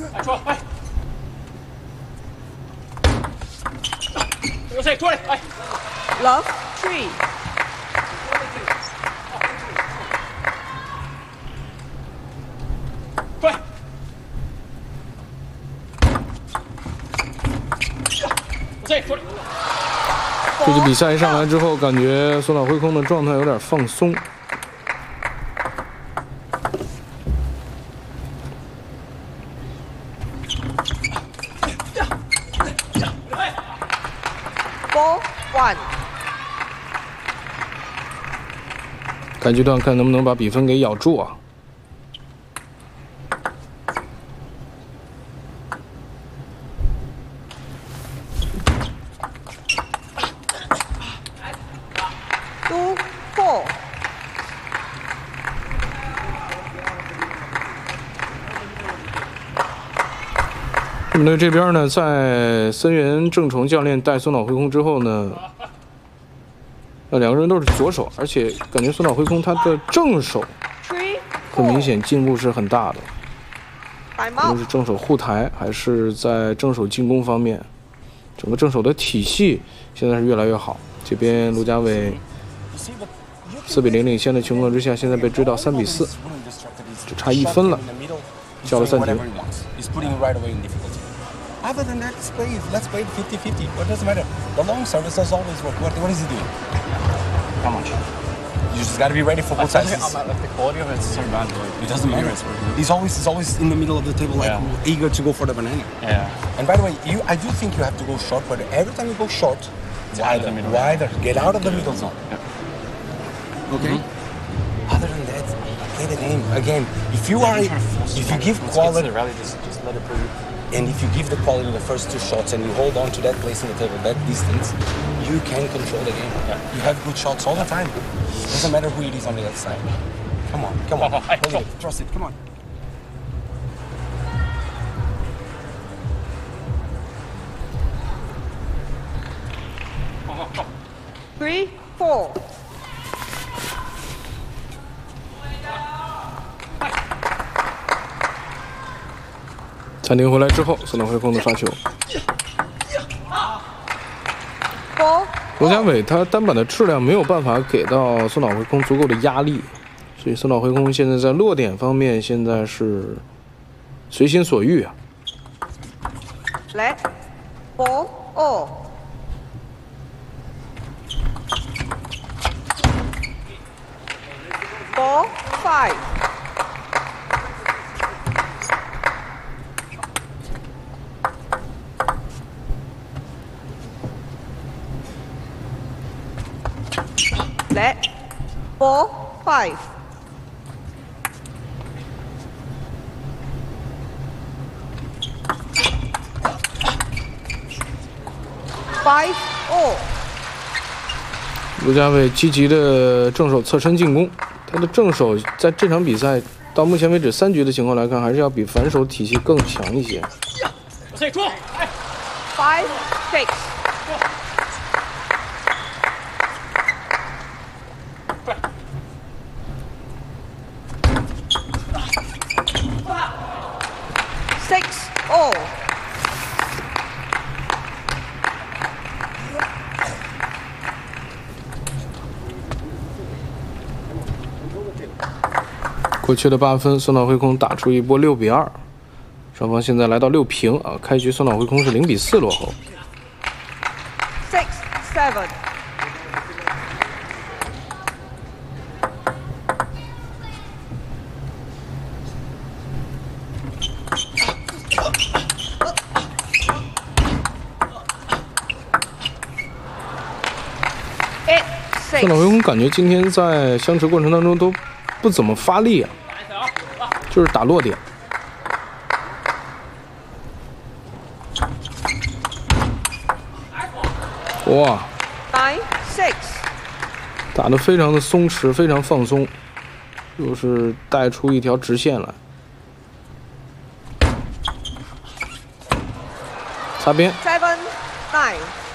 出来，有谁出来？来 Love 3。 出来。有谁出来？ 这局比赛一上来之后，感觉松岛辉空的状态有点放松。 4-1。 该阶段看能不能把比分给咬住啊！那么呢，这边呢，在森原正崇教练带松岛辉空之后呢，两个人都是左手，而且感觉松岛辉空他的正手很明显进步是很大的，无论是正手护台还是在正手进攻方面，整个正手的体系现在是越来越好。这边卢家伟4比0领先的情况之下，现在被追到3比4，只差1分了，叫了暂停。 Other than that, let's play it 50-50. What doesn't matter? The long service does always work. What is he doing? Come on. You just got to be ready for both sides. The quality of it is so bad. It doesn't matter. He's always in the middle of the table, like eager to go for the banana. Yeah. And by the way, I do think you have to go short, but every time you go short, wider, get out of the middle zone. Okay. Other than that, play the game again. If you give quality, just let it play. and if you give the quality the first 2 shots and you hold on to that place in the table, that distance, you can control the game. Yeah. You have good shots all the time. Doesn't matter who it is on the other side. Come on. Believe it. Trust it. Come on. Three, 4。 暂停回来之后，松岛辉空的发球。罗家伟他单板的质量没有办法给到松岛辉空足够的压力，所以松岛辉空现在在落点方面现在是随心所欲啊。 Let 4-all。 4-5。 Let 4-5。 5-all。 卢家伟积极的正手侧身进攻，他的正手在这场比赛到目前为止3局的情况来看，还是要比反手体系更强一些。 谁出 5-6。 6-all。 过去的8分，松岛辉空打出一波6比2，双方现在来到6平啊。开局松岛辉空是0比4落后。 6-7。 松岛辉空感觉今天在相持过程当中都不怎么发力啊，就是打落点。哇 9-6。 打得非常的松弛，非常放松，就是带出一条直线来。擦边。 7-9。